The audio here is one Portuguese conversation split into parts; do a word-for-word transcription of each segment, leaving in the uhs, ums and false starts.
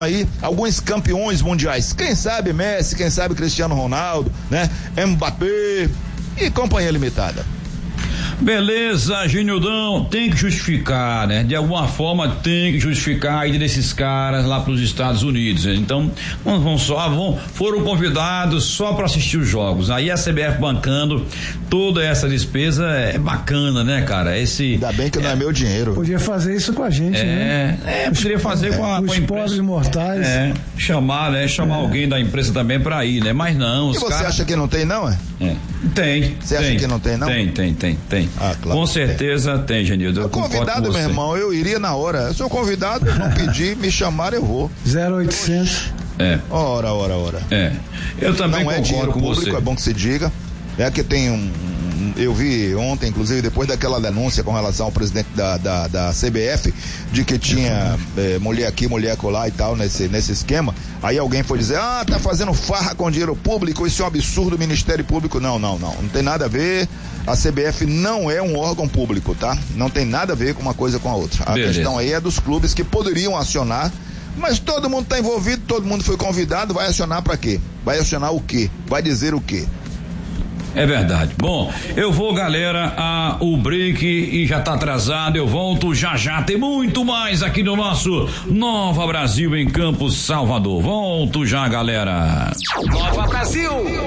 aí alguns campeões mundiais, quem sabe Messi, quem sabe Cristiano Ronaldo, né? Mbappé e companhia limitada. Beleza, Genildão, tem que justificar, né? De alguma forma tem que justificar a ida desses caras lá para os Estados Unidos. Então, não vão só, vão, foram convidados só para assistir os jogos. Aí a C B F bancando toda essa despesa é bacana, né, cara? Esse. Ainda bem que é, não é meu dinheiro. Podia fazer isso com a gente, é, né? É, poderia fazer é, com a, os com a pobres mortais. É, chamar, né? Chamar é. alguém da empresa também para ir, né? Mas não. E você cara... acha que não tem, não, é? É. Tem. Você tem, acha que não tem, não? Tem, tem, tem, tem. Ah, claro. Com certeza tem, tem Genildo. Convidado, meu irmão, eu iria na hora. Eu sou convidado, não pedir, me chamar, eu vou. zero oitocentos. É. Ora, ora, ora. É. Eu também não concordo é dinheiro com público, você. É bom que se diga. É que tem um, um. Eu vi ontem, inclusive, depois daquela denúncia com relação ao presidente da, da, da C B F, de que tinha é, mulher aqui, mulher acolá e tal, nesse, nesse esquema. Aí alguém foi dizer, ah, tá fazendo farra com dinheiro público, isso é um absurdo, Ministério Público. Não, não, não. Não tem nada a ver. A C B F não é um órgão público, tá? Não tem nada a ver com uma coisa com a outra. A Beleza. questão aí é dos clubes que poderiam acionar, mas todo mundo tá envolvido, todo mundo foi convidado, vai acionar pra quê? Vai acionar o quê? Vai dizer o quê? É verdade. Bom, eu vou, galera, a, o break e já tá atrasado, eu volto já já, tem muito mais aqui no nosso Nova Brasil em Campos, Salvador. Volto já, galera. Nova Brasil!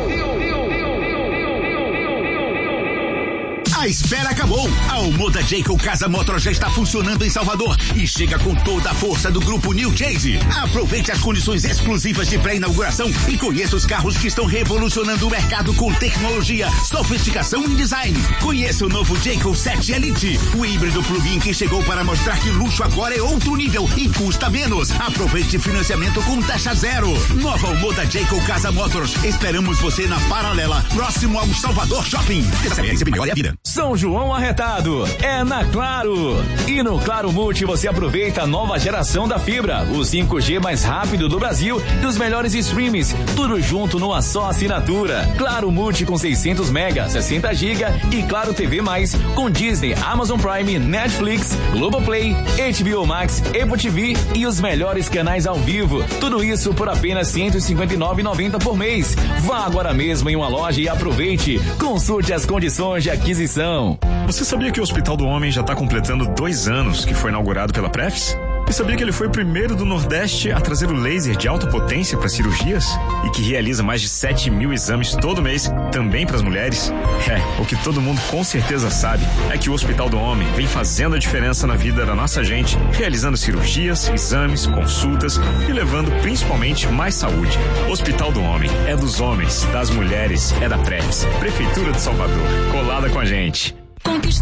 A espera acabou. A Omoda Jayco Casa Motor já está funcionando em Salvador e chega com toda a força do grupo New Chase. Aproveite as condições exclusivas de pré-inauguração e conheça os carros que estão revolucionando o mercado com tecnologia, sofisticação e design. Conheça o novo Jayco sete Elite, o híbrido plug-in que chegou para mostrar que luxo agora é outro nível e custa menos. Aproveite financiamento com taxa zero. Nova Omoda Jayco Casa Motors. Esperamos você na Paralela, próximo ao Salvador Shopping. Melhor é a vida. São João arretado, é na Claro. E no Claro Multi você aproveita a nova geração da fibra, o cinco G mais rápido do Brasil e os melhores streams, tudo junto numa só assinatura. Claro Multi com seiscentos mega, sessenta giga e Claro T V mais com Disney, Amazon Prime, Netflix, Globoplay, H B O Max, Apple T V e os melhores canais ao vivo. Tudo isso por apenas cento e cinquenta e nove reais e noventa centavos por mês. Vá agora mesmo em uma loja e aproveite. Consulte as condições de aquisição. Você sabia que o Hospital do Homem já está completando dois anos que foi inaugurado pela Prefis? E sabia que ele foi o primeiro do Nordeste a trazer o laser de alta potência para cirurgias? E que realiza mais de sete mil exames todo mês, também para as mulheres? É, o que todo mundo com certeza sabe é que o Hospital do Homem vem fazendo a diferença na vida da nossa gente, realizando cirurgias, exames, consultas e levando principalmente mais saúde. Hospital do Homem é dos homens, das mulheres, é da Prefis, Prefeitura de Salvador, colada com a gente. Conquistar